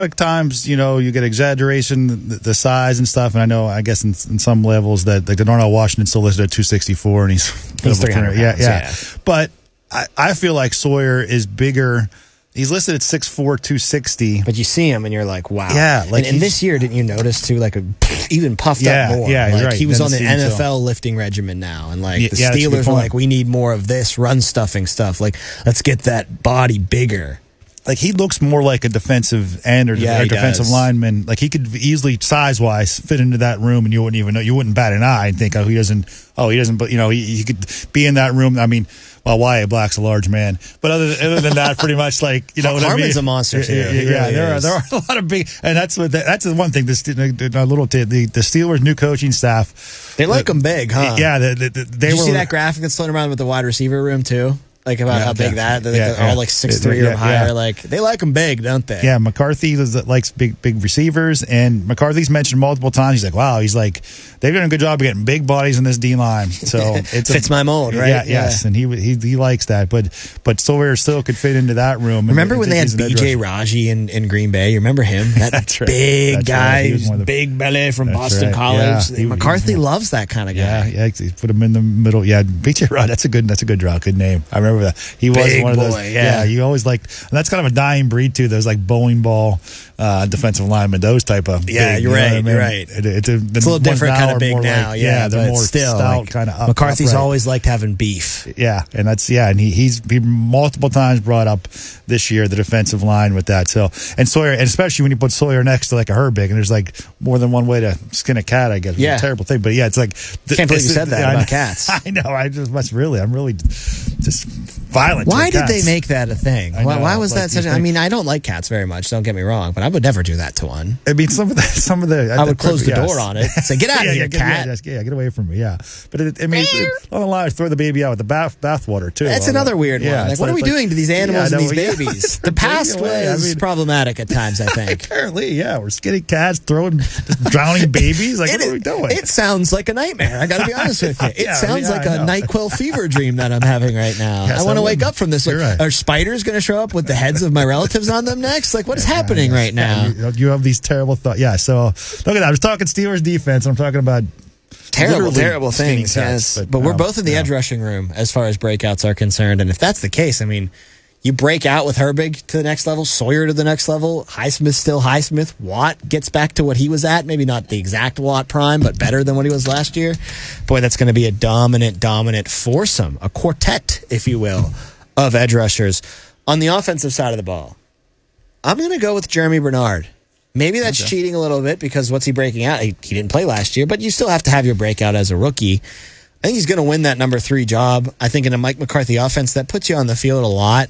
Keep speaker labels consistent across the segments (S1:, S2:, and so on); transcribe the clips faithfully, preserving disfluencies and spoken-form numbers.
S1: Like times, you know, you get exaggeration, the, the size and stuff, and I know, I guess in, in some levels that like the Darnell Washington still listed at two sixty-four, and he's
S2: he's three hundred
S1: yeah,
S2: pounds,
S1: yeah,
S2: yeah.
S1: But I, I feel like Sawyer is bigger. He's listed at six four, two sixty.
S2: But you see him and you're like, wow.
S1: Yeah. Like
S2: and, and this year, didn't you notice, too, like a, even puffed
S1: yeah,
S2: up more?
S1: Yeah,
S2: like,
S1: right.
S2: He was
S1: Doesn't
S2: on the
S1: seem
S2: N F L
S1: so.
S2: lifting regimen now. And, like,
S1: Yeah,
S2: the
S1: yeah, that's a good
S2: Steelers were
S1: point.
S2: like, we need more of this run stuffing stuff. Like, let's get that body bigger.
S1: Like, he looks more like a defensive end or,
S2: Yeah,
S1: or
S2: he
S1: defensive
S2: does.
S1: lineman. Like, he could easily, size-wise, fit into that room, and you wouldn't even know. You wouldn't bat an eye and think, oh, he doesn't, oh, he doesn't, but, you know, he, he could be in that room. I mean, well, Wyatt Black's a large man. But other, other than that, pretty much, like, you know what I mean?
S2: Harmon's a monster, too.
S1: Yeah,
S2: He
S1: yeah,
S2: really
S1: there, are,
S2: is.
S1: there are a lot of big, and that's what that's the one thing, this, a little, the, the Steelers' new coaching staff.
S2: They like them big, huh?
S1: Yeah, the, the, the, they
S2: Did you
S1: were.
S2: see that graphic that's floating around with the wide receiver room, too? Like, about
S1: Yeah,
S2: how big
S1: yeah.
S2: that, they're
S1: Yeah,
S2: all
S1: yeah.
S2: like six three
S1: Yeah,
S2: or higher.
S1: yeah.
S2: Like, they like them big, don't they?
S1: Yeah, McCarthy is, likes big big receivers, and McCarthy's mentioned multiple times. He's like, wow, he's like, they're doing a good job of getting big bodies in this D line. So it's
S2: Fits
S1: a,
S2: my mold, right?
S1: Yeah,
S2: Yeah.
S1: yes, and he he he likes that. But but Sawyer still could fit into that room. And
S2: Remember when they had
S1: he's an edge
S2: B J
S1: rusher.
S2: Raji in, in Green Bay? You remember him? That
S1: That's right.
S2: big
S1: That's
S2: guy,
S1: right. He was one of the-
S2: big belly from
S1: That's
S2: Boston
S1: right.
S2: College.
S1: Yeah. He-
S2: McCarthy
S1: he-
S2: loves that kind of guy.
S1: Yeah, yeah, he put him in the middle. Yeah, B J Rod. That's a good. That's a good draw. Good name. I remember that. He was
S2: Big
S1: one of those.
S2: boy, yeah.
S1: you always liked. And that's kind of a dying breed too. Those like bowling ball uh, defensive linemen. Those type of.
S2: Yeah,
S1: big,
S2: you're
S1: you know
S2: right,
S1: what I mean?
S2: you're right.
S1: It, it's a,
S2: It's a little different kind of big now,
S1: like,
S2: yeah.
S1: they're
S2: but
S1: more
S2: still,
S1: stout,
S2: like,
S1: kind of up.
S2: McCarthy's
S1: upright.
S2: always liked having beef.
S1: Yeah, and that's yeah, and he, he's he multiple times brought up this year the defensive line with that. So and Sawyer, and especially when you put Sawyer next to like a Herbig, and there's like more than one way to skin a cat. I guess
S2: Yeah.
S1: it's a terrible thing, but yeah, it's like th-
S2: Can't believe
S1: it's-
S2: you said that
S1: yeah, I
S2: about
S1: know.
S2: cats.
S1: I know. I just must really. I'm really just violent.
S2: Why
S1: to
S2: did they
S1: cats.
S2: make that a thing?
S1: I
S2: Why,
S1: know,
S2: why was
S1: like,
S2: that such?
S1: you
S2: A, I
S1: think-
S2: mean, I don't like cats very much. Don't get me wrong, but I would never do that to one.
S1: I mean, some of the some of the
S2: I would close the
S1: yes.
S2: door on it. Say, get out
S1: yeah,
S2: of
S1: yeah,
S2: here,
S1: get,
S2: cat.
S1: Yeah, just- yeah, get away from me. Yeah, but it, I mean, it, on the line, throw the baby out with the bath bathwater too.
S2: That's
S1: All
S2: another
S1: that.
S2: weird
S1: Yeah,
S2: one. Like,
S1: it's
S2: what are we
S1: like-
S2: doing to these animals
S1: yeah, I
S2: and
S1: know,
S2: these
S1: yeah.
S2: babies? The
S1: Take
S2: past
S1: it away. I
S2: was
S1: mean-
S2: problematic at times, I think.
S1: Apparently, yeah, we're skinny cats throwing, just drowning babies. Like, what
S2: It-
S1: are we doing?
S2: It sounds like a nightmare. I got to be honest with you. It
S1: Yeah,
S2: sounds
S1: yeah,
S2: like
S1: I
S2: a
S1: know.
S2: NyQuil fever dream that I'm having right now.
S1: Yes,
S2: I want
S1: I
S2: to wake
S1: wouldn't.
S2: up from this. Like,
S1: You're right.
S2: Are spiders going to show up with the heads of my relatives on them next? Like, what is happening right now?
S1: You, you have these terrible thoughts. Yeah, so look at that. I was talking Steelers defense. I'm talking about
S2: Terrible,
S1: literally
S2: terrible
S1: skinny
S2: things.
S1: cats,
S2: Yes, but, we're
S1: um,
S2: both in the
S1: yeah.
S2: edge rushing room as far as breakouts are concerned. And if that's the case, I mean, you break out with Herbig to the next level, Sawyer to the next level, Highsmith still Highsmith, Watt gets back to what he was at, maybe not the exact Watt prime, but better than what he was last year. Boy, that's going to be a dominant, dominant foursome, a quartet, if you will, of edge rushers. On the offensive side of the ball, I'm going to go with Jeremy Bernard. Maybe that's
S1: Okay.
S2: cheating a little bit because what's he breaking out? He, he didn't play last year, but you still have to have your breakout as a rookie. I think he's going to win that number three job. I think in a Mike McCarthy offense, that puts you on the field a lot.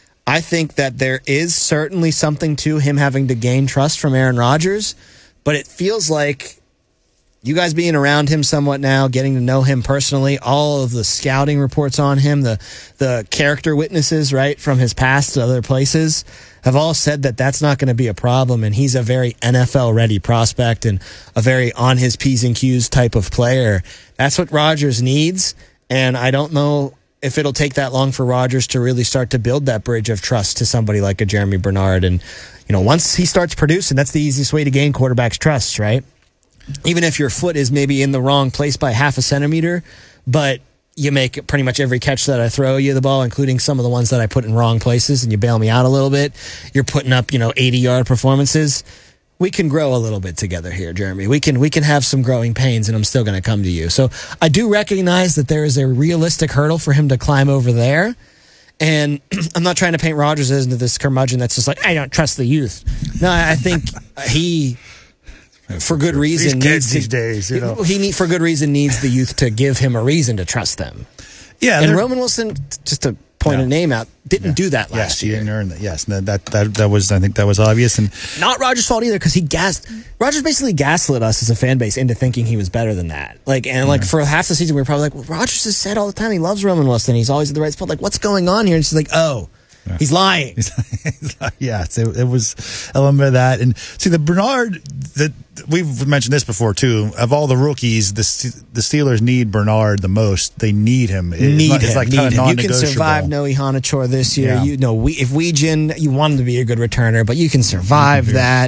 S2: I think that there is certainly something to him having to gain trust from Aaron Rodgers, but it feels like you guys being around him somewhat now, getting to know him personally, all of the scouting reports on him, the the character witnesses, right, from his past to other places, have all said that that's not going to be a problem, and he's a very N F L-ready prospect and a very on his P's and Q's type of player. That's what Rodgers needs, and I don't know if it'll take that long for Rodgers to really start to build that bridge of trust to somebody like a Jeremy Bernard. And, you know, once he starts producing, that's the easiest way to gain quarterbacks' trust, right? Even if your foot is maybe in the wrong place by half a centimeter, but you make pretty much every catch that I throw you the ball, including some of the ones that I put in wrong places, and you bail me out a little bit, you're putting up, you know, eighty-yard performances. We can grow a little bit together here, Jeremy. We can we can have some growing pains, and I'm still going to come to you. So I do recognize that there is a realistic hurdle for him to climb over there. And I'm not trying to paint Rodgers as into this curmudgeon that's just like, I don't trust the youth. No, I think he... For good reason,
S1: These kids
S2: needs
S1: these
S2: to,
S1: days, you know.
S2: he need, for good reason needs the youth to give him a reason to trust them.
S1: yeah.
S2: And
S1: they're-
S2: Roman Wilson, just to point
S1: Yeah.
S2: a name out, didn't
S1: yeah.
S2: do that
S1: Yes,
S2: last
S1: he
S2: year.
S1: didn't earn that. Yes, that that that, that was. I think that was obvious. And
S2: Not Rodgers' fault either, because he gassed. Rodgers basically gaslit us as a fan base into thinking he was better than that. Like, and like for half the season, we were probably like, well, Rodgers has said all the time he loves Roman Wilson. He's always at the right spot. Like, what's going on here? And she's like, oh. He's lying.
S1: yeah, so it was element of that. And see, the Bernard, that we've mentioned this before too. Of all the rookies, the the Steelers need Bernard the most. They need him. It's
S2: need
S1: like,
S2: him.
S1: It's like
S2: need
S1: kind of
S2: him. You can
S1: non-negotiable.
S2: survive Noe Hanachor this year.
S1: Yeah.
S2: You know, we, if Weejan, you want him to be a good returner, but you can survive
S1: Mm-hmm.
S2: that.